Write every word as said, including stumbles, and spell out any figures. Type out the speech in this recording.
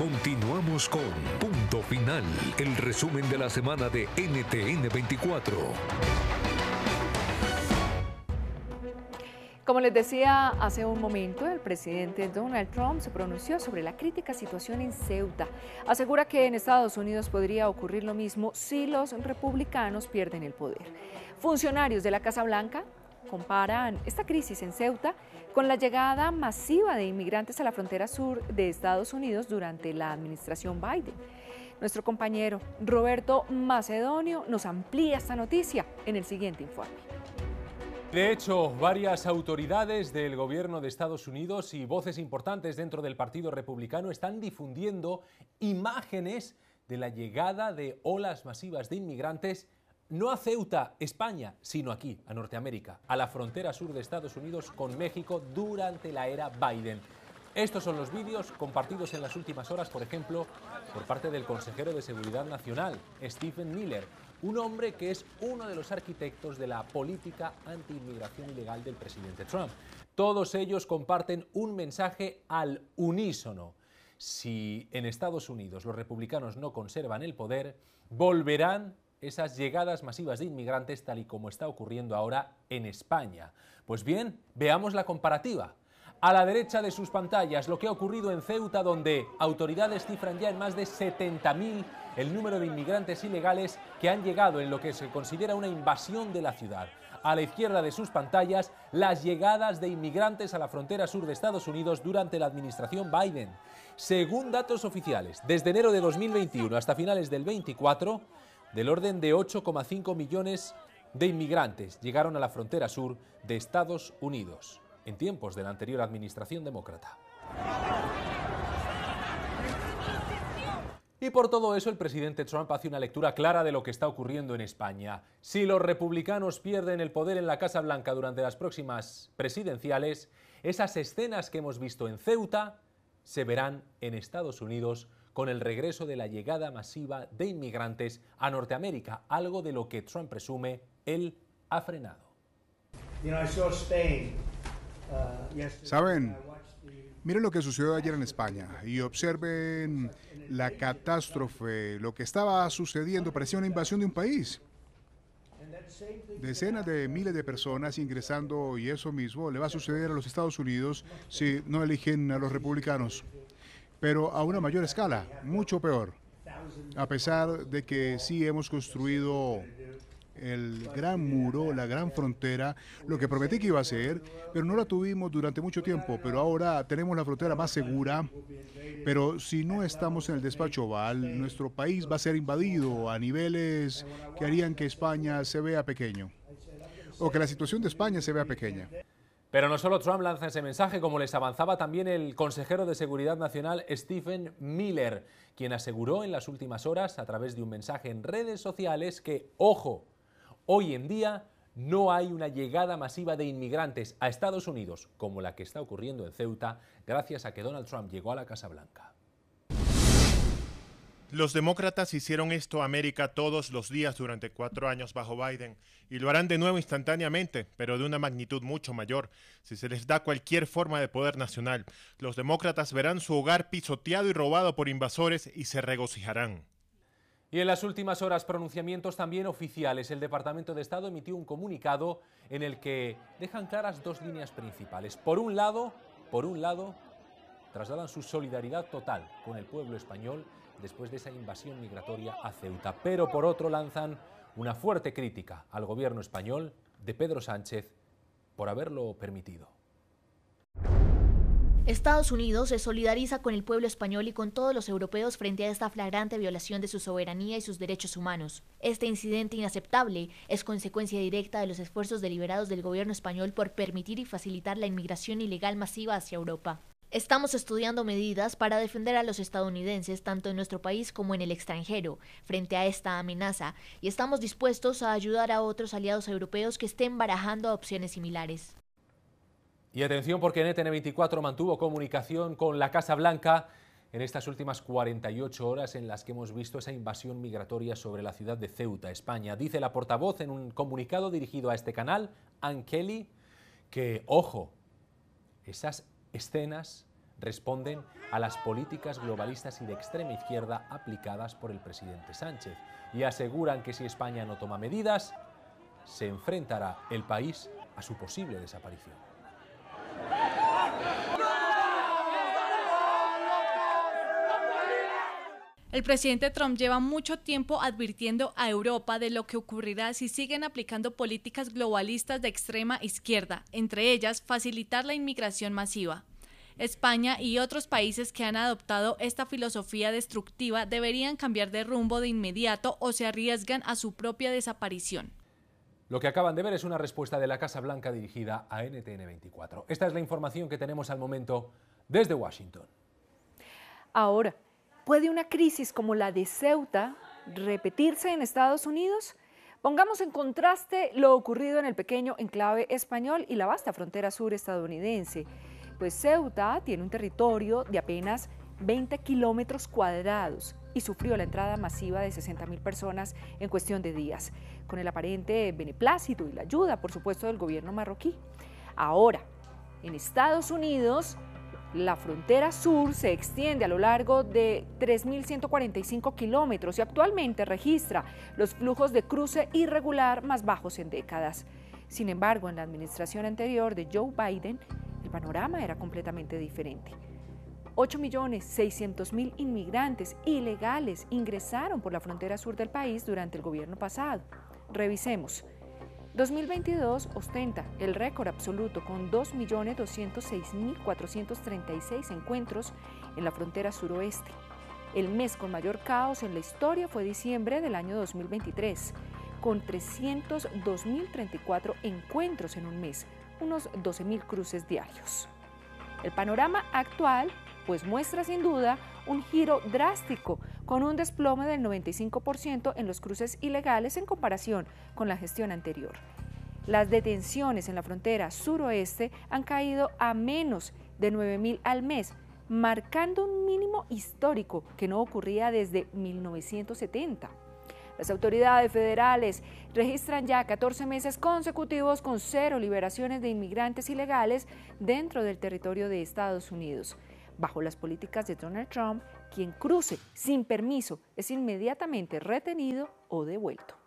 Continuamos con Punto Final, el resumen de la semana de N T N veinticuatro. Como les decía hace un momento, el presidente Donald Trump se pronunció sobre la crítica situación en Ceuta. Asegura que en Estados Unidos podría ocurrir lo mismo si los republicanos pierden el poder. Funcionarios de la Casa Blanca comparan esta crisis en Ceuta con la llegada masiva de inmigrantes a la frontera sur de Estados Unidos durante la administración Biden. Nuestro compañero Roberto Macedonio nos amplía esta noticia en el siguiente informe. De hecho, varias autoridades del gobierno de Estados Unidos y voces importantes dentro del Partido Republicano están difundiendo imágenes de la llegada de olas masivas de inmigrantes, no a Ceuta, España, sino aquí, a Norteamérica, a la frontera sur de Estados Unidos con México durante la era Biden. Estos son los vídeos compartidos en las últimas horas, por ejemplo, por parte del consejero de Seguridad Nacional, Stephen Miller, un hombre que es uno de los arquitectos de la política anti-inmigración ilegal del presidente Trump. Todos ellos comparten un mensaje al unísono. Si en Estados Unidos los republicanos no conservan el poder, volverán esas llegadas masivas de inmigrantes tal y como está ocurriendo ahora en España. Pues bien, veamos la comparativa. A la derecha de sus pantallas, lo que ha ocurrido en Ceuta, donde autoridades cifran ya en más de setenta mil el número de inmigrantes ilegales que han llegado en lo que se considera una invasión de la ciudad. A la izquierda de sus pantallas, las llegadas de inmigrantes a la frontera sur de Estados Unidos durante la administración Biden. Según datos oficiales, desde enero de dos mil veintiuno hasta finales del veinticuatro, del orden de ocho coma cinco millones de inmigrantes llegaron a la frontera sur de Estados Unidos en tiempos de la anterior administración demócrata. Y por todo eso el presidente Trump hace una lectura clara de lo que está ocurriendo en España. Si los republicanos pierden el poder en la Casa Blanca durante las próximas presidenciales, esas escenas que hemos visto en Ceuta se verán en Estados Unidos con el regreso de la llegada masiva de inmigrantes a Norteamérica, algo de lo que Trump presume él ha frenado. Saben, miren lo que sucedió ayer en España y observen la catástrofe, lo que estaba sucediendo, parecía una invasión de un país. Decenas de miles de personas ingresando y eso mismo le va a suceder a los Estados Unidos si no eligen a los republicanos, pero a una mayor escala, mucho peor, a pesar de que sí hemos construido el gran muro, la gran frontera, lo que prometí que iba a ser, pero no la tuvimos durante mucho tiempo, pero ahora tenemos la frontera más segura, pero si no estamos en el despacho Oval, nuestro país va a ser invadido a niveles que harían que España se vea pequeño, o que la situación de España se vea pequeña. Pero no solo Trump lanza ese mensaje, como les avanzaba también el consejero de Seguridad Nacional Stephen Miller, quien aseguró en las últimas horas, a través de un mensaje en redes sociales, que, ojo, hoy en día no hay una llegada masiva de inmigrantes a Estados Unidos, como la que está ocurriendo en Ceuta, gracias a que Donald Trump llegó a la Casa Blanca. Los demócratas hicieron esto a América todos los días durante cuatro años bajo Biden y lo harán de nuevo instantáneamente, pero de una magnitud mucho mayor, si se les da cualquier forma de poder nacional. Los demócratas verán su hogar pisoteado y robado por invasores y se regocijarán. Y en las últimas horas, pronunciamientos también oficiales. El Departamento de Estado emitió un comunicado en el que dejan claras dos líneas principales. Por un lado, por un lado, trasladan su solidaridad total con el pueblo español después de esa invasión migratoria a Ceuta. Pero por otro lanzan una fuerte crítica al gobierno español de Pedro Sánchez por haberlo permitido. Estados Unidos se solidariza con el pueblo español y con todos los europeos frente a esta flagrante violación de su soberanía y sus derechos humanos. Este incidente inaceptable es consecuencia directa de los esfuerzos deliberados del gobierno español por permitir y facilitar la inmigración ilegal masiva hacia Europa. Estamos estudiando medidas para defender a los estadounidenses tanto en nuestro país como en el extranjero frente a esta amenaza y estamos dispuestos a ayudar a otros aliados europeos que estén barajando opciones similares. Y atención, porque N T N veinticuatro mantuvo comunicación con la Casa Blanca en estas últimas cuarenta y ocho horas en las que hemos visto esa invasión migratoria sobre la ciudad de Ceuta, España. Dice la portavoz en un comunicado dirigido a este canal, Ann Kelly, que, ojo, esas escenas responden a las políticas globalistas y de extrema izquierda aplicadas por el presidente Sánchez y aseguran que si España no toma medidas, se enfrentará el país a su posible desaparición. El presidente Trump lleva mucho tiempo advirtiendo a Europa de lo que ocurrirá si siguen aplicando políticas globalistas de extrema izquierda, entre ellas facilitar la inmigración masiva. España y otros países que han adoptado esta filosofía destructiva deberían cambiar de rumbo de inmediato o se arriesgan a su propia desaparición. Lo que acaban de ver es una respuesta de la Casa Blanca dirigida a N T N veinticuatro. Esta es la información que tenemos al momento desde Washington. Ahora, ¿puede una crisis como la de Ceuta repetirse en Estados Unidos? Pongamos en contraste lo ocurrido en el pequeño enclave español y la vasta frontera sur estadounidense. Pues Ceuta tiene un territorio de apenas veinte kilómetros cuadrados y sufrió la entrada masiva de sesenta mil personas en cuestión de días, con el aparente beneplácito y la ayuda, por supuesto, del gobierno marroquí. Ahora, en Estados Unidos, la frontera sur se extiende a lo largo de tres mil ciento cuarenta y cinco kilómetros y actualmente registra los flujos de cruce irregular más bajos en décadas. Sin embargo, en la administración anterior de Joe Biden, el panorama era completamente diferente. ocho millones seiscientos mil inmigrantes ilegales ingresaron por la frontera sur del país durante el gobierno pasado. Revisemos. dos mil veintidós ostenta el récord absoluto con dos millones doscientos seis mil cuatrocientos treinta y seis encuentros en la frontera suroeste. El mes con mayor caos en la historia fue diciembre del año dos mil veintitrés, con trescientos dos mil treinta y cuatro encuentros en un mes, unos doce mil cruces diarios. El panorama actual pues muestra sin duda un giro drástico, con un desplome del noventa y cinco por ciento en los cruces ilegales en comparación con la gestión anterior. Las detenciones en la frontera suroeste han caído a menos de nueve mil al mes, marcando un mínimo histórico que no ocurría desde mil novecientos setenta. Las autoridades federales registran ya catorce meses consecutivos con cero liberaciones de inmigrantes ilegales dentro del territorio de Estados Unidos. Bajo las políticas de Donald Trump, quien cruce sin permiso es inmediatamente retenido o devuelto.